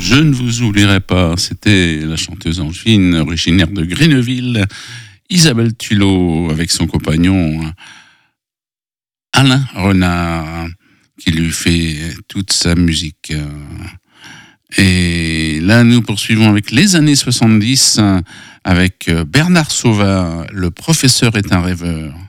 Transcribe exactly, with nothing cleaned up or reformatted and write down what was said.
Je ne vous oublierai pas, c'était la chanteuse angevine originaire de Greeneville, Isabelle Tulot, avec son compagnon Alain Renard, qui lui fait toute sa musique. Et là, nous poursuivons avec les années soixante-dix, avec Bernard Sauvat, Le professeur est un rêveur.